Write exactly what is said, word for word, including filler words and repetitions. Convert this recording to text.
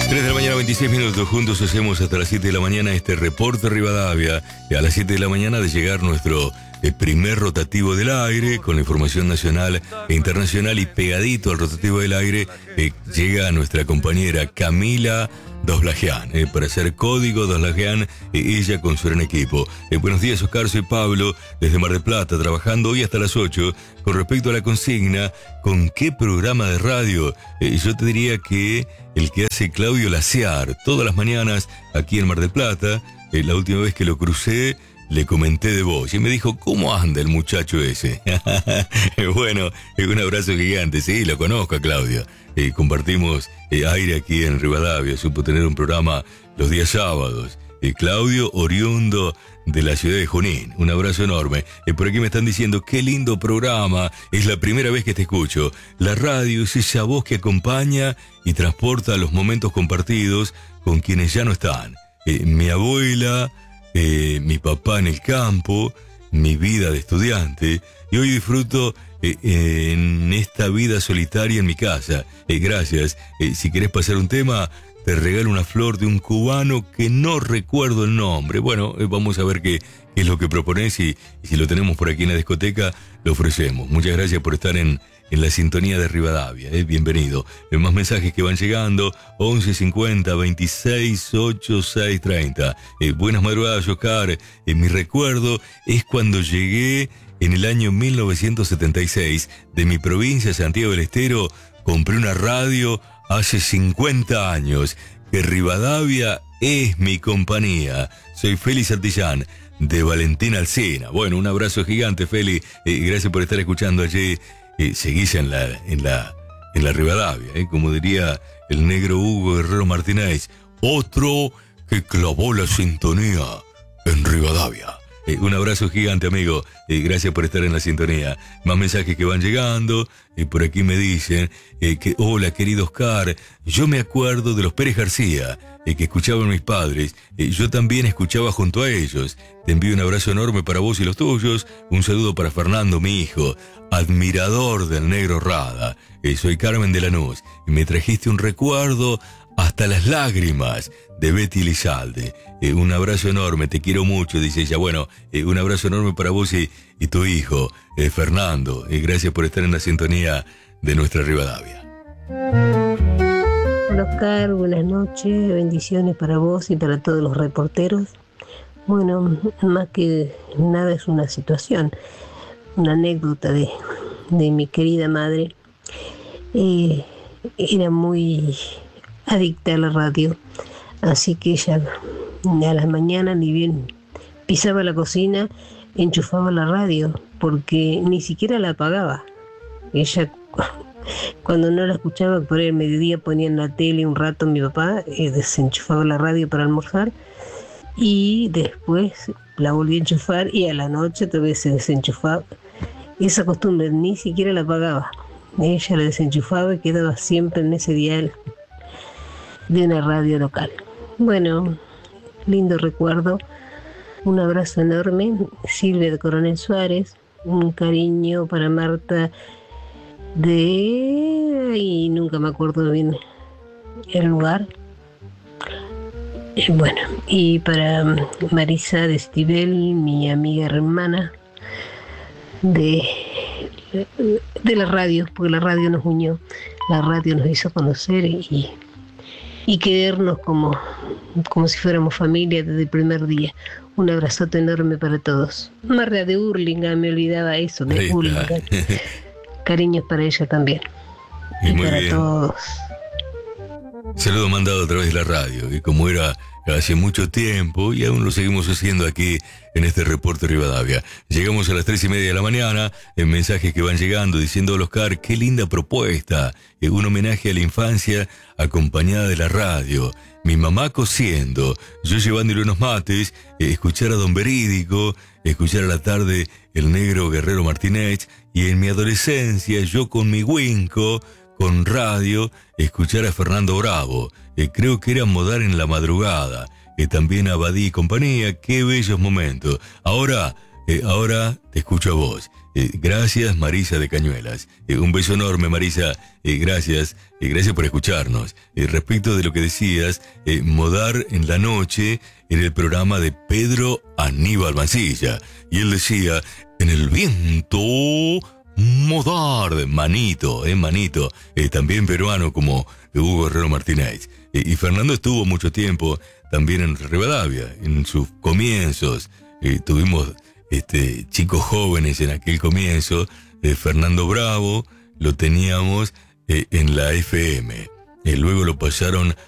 tres de la mañana, veintiséis minutos. Juntos hacemos hasta las siete de la mañana este reporte Rivadavia. Y a las siete de la mañana de llegar nuestro eh, primer rotativo del aire con la información nacional e internacional. Y pegadito al rotativo del aire eh, llega nuestra compañera Camila Doslagian, eh, para hacer Código Doslagian, eh, ella con su gran equipo. Eh, buenos días, Oscar, soy Pablo, desde Mar del Plata, trabajando hoy hasta las ocho. Con respecto a la consigna, ¿con qué programa de radio? Eh, yo te diría que el que hace Claudio Laciar, todas las mañanas aquí en Mar del Plata. Eh, la última vez que lo crucé, le comenté de vos y me dijo, ¿cómo anda el muchacho ese? Bueno, un abrazo gigante. Sí, lo conozco a Claudio. Eh, compartimos eh, aire aquí en Rivadavia. Supo tener un programa los días sábados. Eh, Claudio, oriundo de la ciudad de Junín. Un abrazo enorme. Eh, por aquí me están diciendo, qué lindo programa. Es la primera vez que te escucho. La radio es esa voz que acompaña y transporta los momentos compartidos con quienes ya no están. Eh, mi abuela... Eh, mi papá en el campo, mi vida de estudiante, y hoy disfruto eh, eh, en esta vida solitaria en mi casa. Eh, gracias. Eh, si querés pasar un tema, te regalo una flor de un cubano que no recuerdo el nombre. Bueno, eh, vamos a ver qué, qué es lo que proponés y, y si lo tenemos por aquí en la discoteca, lo ofrecemos. Muchas gracias por estar en... en la sintonía de Rivadavia, eh, bienvenido. Eh, más mensajes que van llegando, once cincuenta, veintiséis, ochenta y seis treinta. Eh, buenas madrugadas, Oscar. Eh, mi recuerdo es cuando llegué en el año mil novecientos setenta y seis de mi provincia, Santiago del Estero. Compré una radio hace cincuenta años. Que Rivadavia es mi compañía. Soy Félix Santillán, de Valentín Alsina. Bueno, un abrazo gigante, Félix. Eh, gracias por estar escuchando allí. Eh, seguís en la, en la, en la Rivadavia, eh, como diría el negro Hugo Guerrero Martínez, otro que clavó la sintonía en Rivadavia. Eh, un abrazo gigante, amigo. Eh, gracias por estar en la sintonía. Más mensajes que van llegando. Eh, por aquí me dicen eh, que, hola, querido Oscar, yo me acuerdo de los Pérez García, eh, que escuchaban mis padres. Eh, yo también escuchaba junto a ellos. Te envío un abrazo enorme para vos y los tuyos. Un saludo para Fernando, mi hijo, admirador del negro Rada. Eh, soy Carmen de Lanús. Y me trajiste un recuerdo hasta las lágrimas de Betty Elizalde. Eh, un abrazo enorme, te quiero mucho, dice ella. Bueno, eh, un abrazo enorme para vos y, y tu hijo, eh, Fernando. Y eh, gracias por estar en la sintonía de nuestra Rivadavia. Hola, Oscar, buenas noches, bendiciones para vos y para todos los reporteros. Bueno, más que nada es una situación, una anécdota de, de mi querida madre. Eh, era muy adicta a la radio, así que ella a las mañanas ni bien pisaba la cocina, enchufaba la radio, porque ni siquiera la apagaba. Ella, cuando no la escuchaba, por el mediodía ponía en la tele un rato mi papá, eh, desenchufaba la radio para almorzar, y después la volvía a enchufar, y a la noche otra vez se desenchufaba. Esa costumbre ni siquiera la apagaba. Ella la desenchufaba y quedaba siempre en ese dial de una radio local. Bueno, lindo recuerdo. Un abrazo enorme. Silvia de Coronel Suárez. Un cariño para Marta de... y nunca me acuerdo bien el lugar. Bueno, y para Marisa de Estibel, mi amiga hermana de, de la radio, porque la radio nos unió, la radio nos hizo conocer y, y querernos como, como si fuéramos familia desde el primer día. Un abrazote enorme para todos. Marta de Hurlingham, me olvidaba eso, de Hurlingham. Cariños para ella también. Y, y muy para bien. todos. Saludo mandado a través de la radio, y como era hace mucho tiempo, y aún lo seguimos haciendo aquí en este reporte Rivadavia. Llegamos a las tres y media de la mañana, en mensajes que van llegando diciendo, Oscar, qué linda propuesta, eh, un homenaje a la infancia acompañada de la radio. Mi mamá cosiendo, yo llevándole unos mates, eh, escuchar a Don Verídico, escuchar a la tarde el negro Guerrero Martínez, y en mi adolescencia yo con mi Winco, con radio, escuchar a Fernando Bravo. Eh, creo que era Modar en la madrugada. Eh, también a Badí y compañía. Qué bellos momentos. Ahora, eh, ahora te escucho a vos. Eh, gracias, Marisa de Cañuelas. Eh, un beso enorme, Marisa. Eh, gracias. Eh, gracias por escucharnos. Eh, respecto de lo que decías, eh, Modar en la noche era el programa de Pedro Aníbal Mancilla. Y él decía, en el viento, Modar, manito, eh, manito. Eh, también peruano como Hugo Herrero Martínez. Eh, y Fernando estuvo mucho tiempo también en Rivadavia, en sus comienzos. Eh, tuvimos este, chicos jóvenes en aquel comienzo. Eh, Fernando Bravo lo teníamos eh, en la F M. Eh, luego lo pasaron